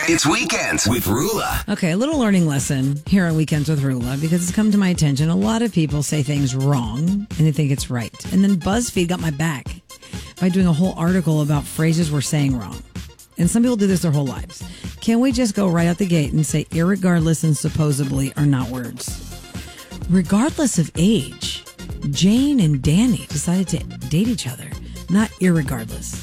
It's Weekends with Rula. Okay, a little learning lesson here on Weekends with Rula, because it's come to my attention. A lot of people say things wrong and they think it's right. And then BuzzFeed got my back by doing a whole article about phrases we're saying wrong. And some people do this their whole lives. Can we just go right out the gate and say irregardless and supposedly are not words? Regardless of age, Jane and Danny decided to date each other. Not irregardless.